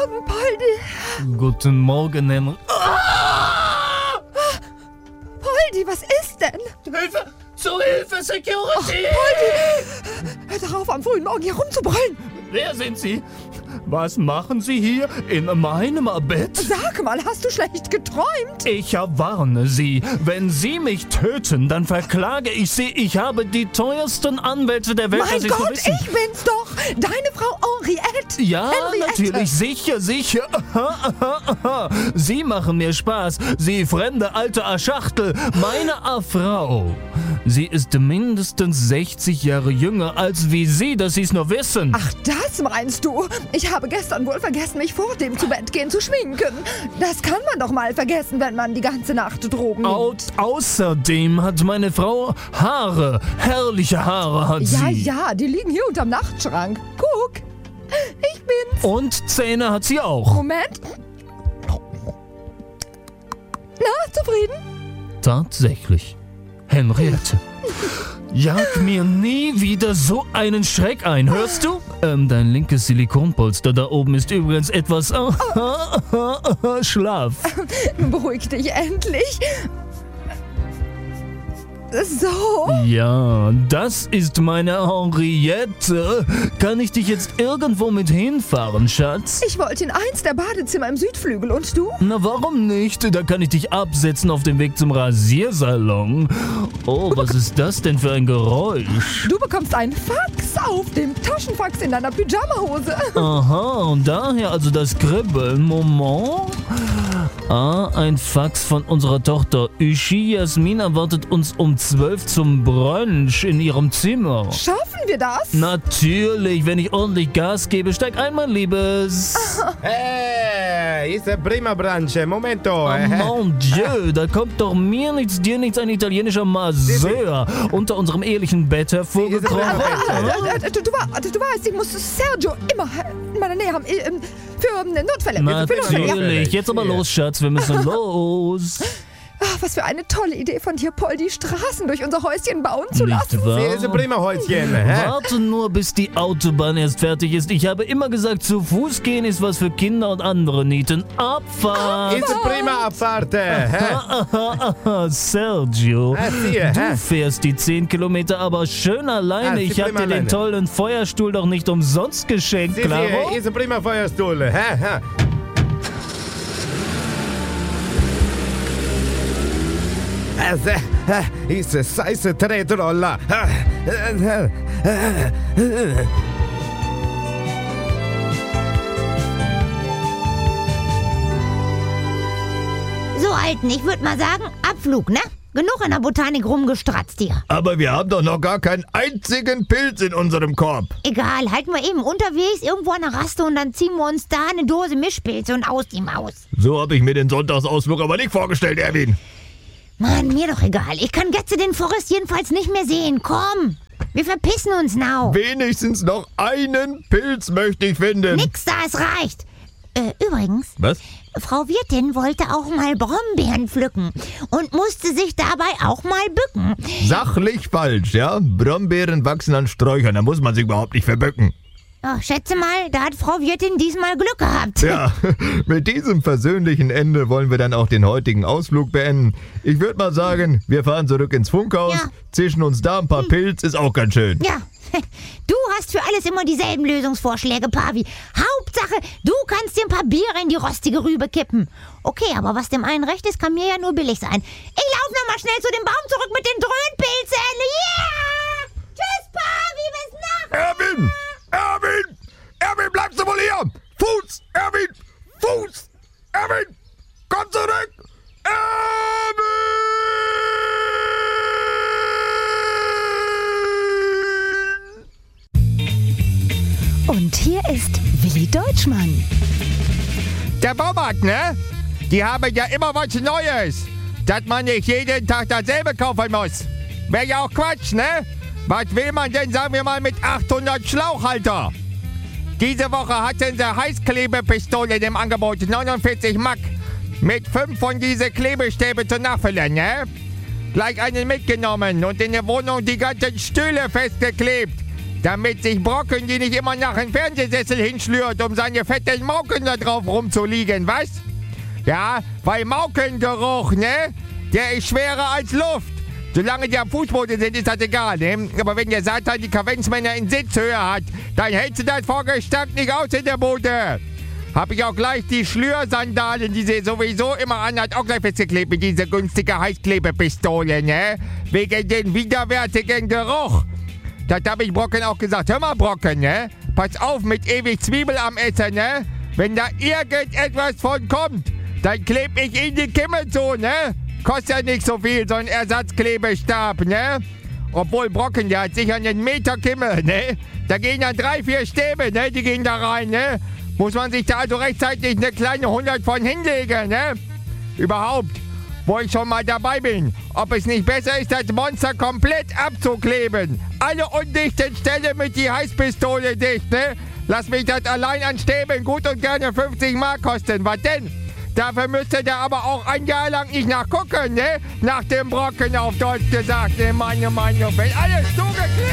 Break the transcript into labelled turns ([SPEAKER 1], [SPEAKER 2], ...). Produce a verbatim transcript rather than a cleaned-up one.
[SPEAKER 1] Morgen, Poldi.
[SPEAKER 2] Guten Morgen, Henry.
[SPEAKER 1] Ah! Poldi, was ist denn?
[SPEAKER 2] Hilfe! Zur Hilfe, Security!
[SPEAKER 1] Ach, Poldi! Hör doch auf, am frühen Morgen hier rumzubrüllen.
[SPEAKER 2] Wer sind Sie? Was machen Sie hier in meinem Bett?
[SPEAKER 1] Sag mal, hast du schlecht geträumt?
[SPEAKER 2] Ich warne Sie, wenn Sie mich töten, dann verklage ich Sie. Ich habe die teuersten Anwälte der Welt.
[SPEAKER 1] Mein
[SPEAKER 2] Sie
[SPEAKER 1] Gott,
[SPEAKER 2] wissen.
[SPEAKER 1] ich bin's doch! Deine Frau Henriette!
[SPEAKER 2] Ja,
[SPEAKER 1] Henriette.
[SPEAKER 2] natürlich, sicher, sicher. Sie machen mir Spaß, Sie fremde alte Schachtel. Meine Frau, sie ist mindestens sechzig Jahre jünger als wie Sie, dass Sie es nur wissen.
[SPEAKER 1] Ach, das meinst du? Ich habe gestern wohl vergessen, mich vor dem zu Bett gehen zu schminken. Das kann man doch mal vergessen, wenn man die ganze Nacht Drogen nimmt.
[SPEAKER 2] Au außerdem hat meine Frau Haare. Herrliche Haare hat
[SPEAKER 1] Ja,
[SPEAKER 2] sie.
[SPEAKER 1] ja, die liegen hier unterm Nachtschrank. Guck, ich bin's.
[SPEAKER 2] Und Zähne hat sie auch.
[SPEAKER 1] Moment. Na, zufrieden?
[SPEAKER 2] Tatsächlich. Henriette. Jag mir nie wieder so einen Schreck ein, hörst du? Ähm, dein linkes Silikonpolster da oben ist übrigens etwas schlaff.
[SPEAKER 1] Beruhig dich endlich. So?
[SPEAKER 2] Ja, das ist meine Henriette. Kann ich dich jetzt irgendwo mit hinfahren, Schatz?
[SPEAKER 1] Ich wollte in eins der Badezimmer im Südflügel und du?
[SPEAKER 2] Na, warum nicht? Da kann ich dich absetzen auf dem Weg zum Rasiersalon. Oh, was ist das denn für ein Geräusch?
[SPEAKER 1] Du bekommst einen Fax auf dem Taschenfax in deiner Pyjamahose.
[SPEAKER 2] Aha, und daher also das Kribbeln. Moment. Ah, ein Fax von unserer Tochter. Uschi Jasmin erwartet uns um zwölf zum Brunch in ihrem Zimmer.
[SPEAKER 1] Schaffen wir das?
[SPEAKER 2] Natürlich, wenn ich ordentlich Gas gebe. Steig ein, mein Liebes.
[SPEAKER 3] Hey, ist der prima Brunch. Momento.
[SPEAKER 2] Oh, mon Dieu, da kommt doch mir nichts, dir nichts, ein italienischer Masseur unter unserem ehelichen Bett hervorgekrochen.
[SPEAKER 1] Äh, äh, Du, du, war- du weißt, ich muss Sergio immer in meiner Nähe haben. äh, Für äh, Notfälle. Für Notfälle, ja.
[SPEAKER 2] Natürlich, jetzt aber los, Schatz, wir müssen los.
[SPEAKER 1] Ach, was für eine tolle Idee von dir, Paul, die Straßen durch unser Häuschen bauen zu lassen.
[SPEAKER 2] Nicht wahr?
[SPEAKER 3] Sie ist ein prima Häuschen. hä?
[SPEAKER 2] Warte nur, bis die Autobahn erst fertig ist. Ich habe immer gesagt, zu Fuß gehen ist was für Kinder und andere Nieten. Abfahrt!
[SPEAKER 3] Ist eine prima Abfahrt. hä?
[SPEAKER 2] Sergio,
[SPEAKER 3] Ah, siehe,
[SPEAKER 2] du
[SPEAKER 3] hä?
[SPEAKER 2] fährst die zehn Kilometer aber schön alleine.
[SPEAKER 3] Ah, sie
[SPEAKER 2] Ich habe
[SPEAKER 3] prima
[SPEAKER 2] dir den
[SPEAKER 3] alleine.
[SPEAKER 2] tollen Feuerstuhl doch nicht umsonst geschenkt,
[SPEAKER 3] Sie,
[SPEAKER 2] Claro.
[SPEAKER 3] sie, ist ein prima Feuerstuhl. hä? hä? Also, äh, ist eine Scheiße Tretroller.
[SPEAKER 4] So, Alten, ich würde mal sagen, Abflug, ne? Genug in der Botanik rumgestratzt hier.
[SPEAKER 5] Aber wir haben doch noch gar keinen einzigen Pilz in unserem Korb.
[SPEAKER 4] Egal, halten wir eben unterwegs irgendwo an der Raste und dann ziehen wir uns da eine Dose Mischpilze und aus die Maus.
[SPEAKER 5] So habe ich mir den Sonntagsausflug aber nicht vorgestellt, Erwin.
[SPEAKER 4] Mann, mir doch egal. Ich kann Getze den Forest jedenfalls nicht mehr sehen. Komm, wir verpissen uns now.
[SPEAKER 5] Wenigstens noch einen Pilz möchte ich finden.
[SPEAKER 4] Nix da, es reicht. Äh, übrigens,
[SPEAKER 5] Was?
[SPEAKER 4] Frau Wirtin wollte auch mal Brombeeren pflücken und musste sich dabei auch mal bücken.
[SPEAKER 5] Sachlich falsch, ja? Brombeeren wachsen an Sträuchern, da muss man sich überhaupt nicht verbücken.
[SPEAKER 4] Oh, schätze mal, da hat Frau Wirtin diesmal Glück gehabt.
[SPEAKER 5] Ja, mit diesem versöhnlichen Ende wollen wir dann auch den heutigen Ausflug beenden. Ich würde mal sagen, wir fahren zurück ins Funkhaus,
[SPEAKER 4] Ja.
[SPEAKER 5] zischen uns da ein paar Pilz, ist auch ganz schön.
[SPEAKER 4] Ja, du hast für alles immer dieselben Lösungsvorschläge, Pavi. Hauptsache, du kannst dir ein paar Biere in die rostige Rübe kippen. Okay, aber was dem einen recht ist, kann mir ja nur billig sein. Ich laufe nochmal schnell zu dem Baum zurück mit den Dröhnpilzen. Yeah! Tschüss, Pavi, bis nachher.
[SPEAKER 5] Erwin! Erwin! Erwin, bleibst du wohl hier? Fuß! Erwin! Fuß! Erwin! Komm zurück! Erwin!
[SPEAKER 1] Und hier ist Willi Deutschmann.
[SPEAKER 3] Der Baumarkt, ne? Die haben ja immer was Neues. Dass man nicht jeden Tag dasselbe kaufen muss. Wäre ja auch Quatsch, ne? Was will man denn, sagen wir mal, mit achthundert Schlauchhalter? Diese Woche hatten sie Heißklebepistolen im Angebot, neunundvierzig Mark. Mit fünf von diese Klebestäbe zu nachfüllen, ne? Gleich einen mitgenommen und in der Wohnung die ganzen Stühle festgeklebt. damit sich Brocken die nicht immer nach dem Fernsehsessel hinschlürt, um seine fetten Mauken da drauf rumzuliegen, was? Ja, weil Maukengeruch, ne? Der ist schwerer als Luft. Solange die am Fußboden sind, ist das egal, ne? Aber wenn der Satan die Kavenzmänner in Sitzhöhe hat, dann hältst du das vor Gestank nicht aus in der Bude. Hab ich auch gleich die Schlürsandalen, die sie sowieso immer anhat, auch gleich festgeklebt mit dieser günstige Heißklebepistole, ne? Wegen den widerwärtigen Geruch. Das hab ich Brocken auch gesagt. Hör mal, Brocken, ne? Pass auf mit ewig Zwiebel am Essen, ne? Wenn da irgendetwas von kommt, dann kleb ich in die Kimme zu, ne? Kostet ja nicht so viel, so ein Ersatzklebestab, ne? Obwohl Brocken, der hat sicher einen Meter Kimme, ne? Da gehen dann drei, vier Stäbe, ne? Die gehen da rein, ne? Muss man sich da also rechtzeitig eine kleine hundert von hinlegen, ne? Überhaupt, wo ich schon mal dabei bin, ob es nicht besser ist, das Monster komplett abzukleben. Alle undichten Stellen mit die Heißpistole dicht, ne? Lass mich das allein an Stäben gut und gerne fünfzig Mark kosten. Was denn? Dafür müsste der aber auch ein Jahr lang nicht nachgucken, ne? Nach dem Brocken auf Deutsch gesagt, ne? Meine Meinung, wenn alles zugeklebt